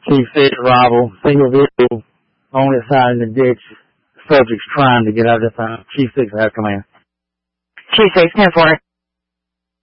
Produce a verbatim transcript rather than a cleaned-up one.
Chief six arrival, single vehicle on its side in the ditch. Subject's trying to get out of the thing. Chief six has command. Chief six, ten four.